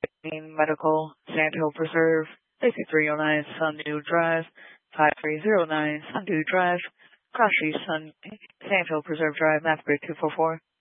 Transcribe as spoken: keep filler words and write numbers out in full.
Medical, Sandhill Preserve, fifty-three oh nine Sundew Drive, five three oh nine Sundew Drive, Cross Street, Sun, Sandhill Preserve Drive, Mathbury two four four.